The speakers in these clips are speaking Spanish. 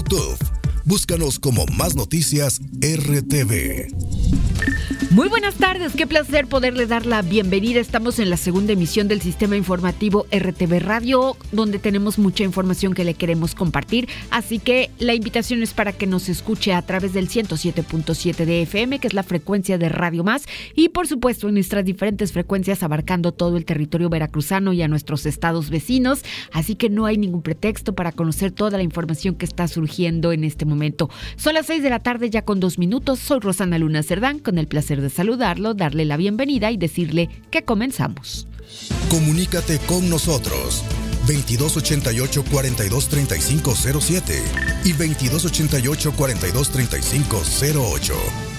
YouTube. Búscanos como Más Noticias RTV. Muy buenas tardes, qué placer poderles dar la bienvenida. Estamos en la segunda emisión del Sistema Informativo RTV Radio, donde tenemos mucha información que le queremos compartir. Así que la invitación es para que nos escuche a través del 107.7 de FM, que es la frecuencia de Radio Más, y por supuesto en nuestras diferentes frecuencias abarcando todo el territorio veracruzano y a nuestros estados vecinos. Así que no hay ningún pretexto para conocer toda la información que está surgiendo en este momento. Son las 6 de la tarde ya con 2 minutos. Soy Rosana Luna Cerdán, con el placer de saludarlo, darle la bienvenida y decirle que comenzamos. Comunícate con nosotros 2288-423507 y 2288-423508.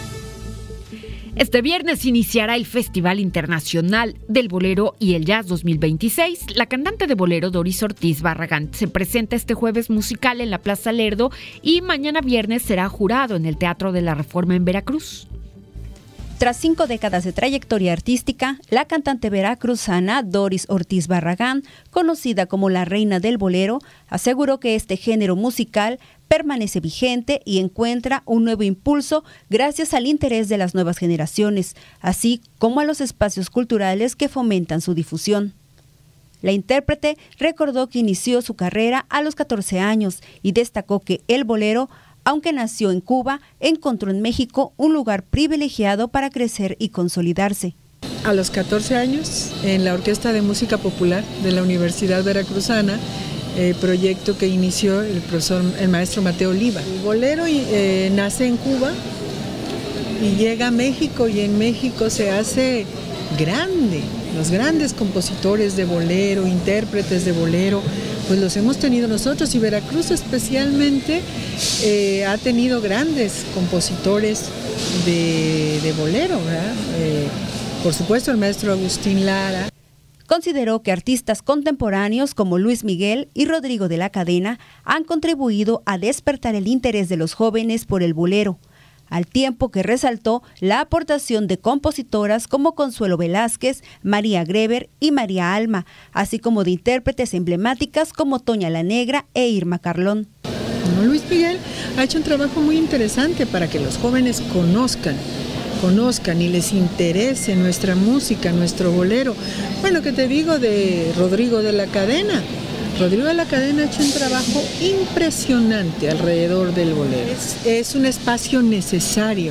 Este viernes iniciará el Festival Internacional del Bolero y el Jazz 2026. La cantante de bolero Doris Ortiz Barragán se presenta este jueves musical en la Plaza Lerdo y mañana viernes será jurado en el Teatro de la Reforma en Veracruz. Tras 5 décadas de trayectoria artística, la cantante veracruzana Doris Ortiz Barragán, conocida como la reina del bolero, aseguró que este género musical permanece vigente y encuentra un nuevo impulso gracias al interés de las nuevas generaciones, así como a los espacios culturales que fomentan su difusión. La intérprete recordó que inició su carrera a los 14 años y destacó que el bolero, aunque nació en Cuba, encontró en México un lugar privilegiado para crecer y consolidarse. A los 14 años, en la Orquesta de Música Popular de la Universidad Veracruzana, proyecto que inició el maestro Mateo Oliva. El bolero nace en Cuba y llega a México, y en México se hace grande. Los grandes compositores de bolero, intérpretes de bolero, pues los hemos tenido nosotros, y Veracruz especialmente ha tenido grandes compositores de bolero, ¿verdad? Por supuesto el maestro Agustín Lara. Consideró que artistas contemporáneos como Luis Miguel y Rodrigo de la Cadena han contribuido a despertar el interés de los jóvenes por el bolero, al tiempo que resaltó la aportación de compositoras como Consuelo Velázquez, María Greber y María Alma, así como de intérpretes emblemáticas como Toña la Negra e Irma Carlón. Luis Miguel ha hecho un trabajo muy interesante para que los jóvenes conozcan y les interese nuestra música, nuestro bolero. Bueno, ¿qué te digo de Rodrigo de la Cadena? Rodrigo de la Cadena ha hecho un trabajo impresionante alrededor del bolero. Es un espacio necesario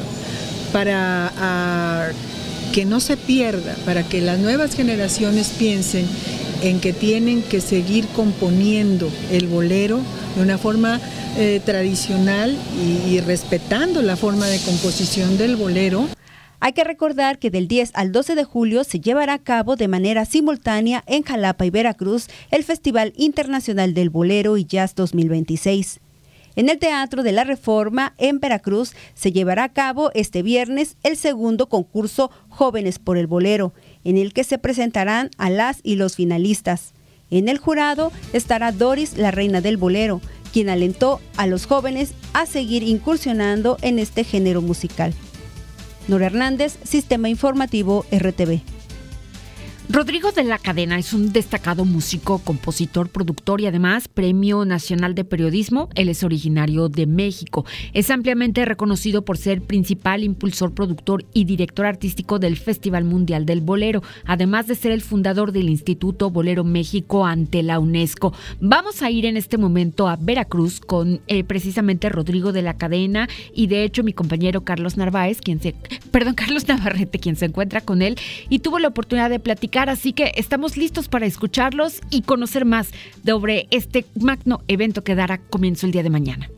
para que no se pierda, para que las nuevas generaciones piensen en que tienen que seguir componiendo el bolero de una forma tradicional y respetando la forma de composición del bolero. Hay que recordar que del 10 al 12 de julio se llevará a cabo de manera simultánea en Jalapa y Veracruz el Festival Internacional del Bolero y Jazz 2026. En el Teatro de la Reforma en Veracruz se llevará a cabo este viernes el segundo concurso Jóvenes por el Bolero, en el que se presentarán a las y los finalistas. En el jurado estará Doris, la reina del bolero, quien alentó a los jóvenes a seguir incursionando en este género musical. Nora Hernández, Sistema Informativo RTV. Rodrigo de la Cadena es un destacado músico, compositor, productor y además Premio Nacional de Periodismo. Él es originario de México. Es ampliamente reconocido por ser principal impulsor, productor y director artístico del Festival Mundial del Bolero, además de ser el fundador del Instituto Bolero México ante la UNESCO. Vamos a ir en este momento a Veracruz con precisamente Rodrigo de la Cadena y de hecho mi compañero Carlos Navarrete, quien se encuentra con él y tuvo la oportunidad de platicar. Así que estamos listos para escucharlos y conocer más sobre este magno evento que dará comienzo el día de mañana.